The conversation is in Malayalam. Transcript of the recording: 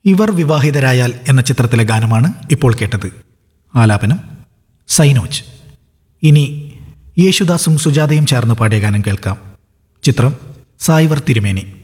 ഇവർ വിവാഹിതരായാൽ എന്ന ചിത്രത്തിലെ ഗാനമാണ് ഇപ്പോൾ കേട്ടത്. ആലാപനം സൈനോജ്. ഇനി യേശുദാസും സുജാതയും ചേർന്ന് പാടിയ ഗാനം കേൾക്കാം. ചിത്രം സായിവർ തിരുമേനി.